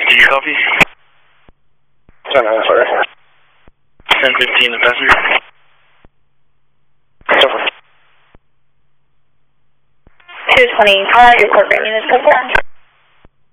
Did you copy? 10-9, sorry. 10-15, the passenger. Over. 220, report readiness confirmed.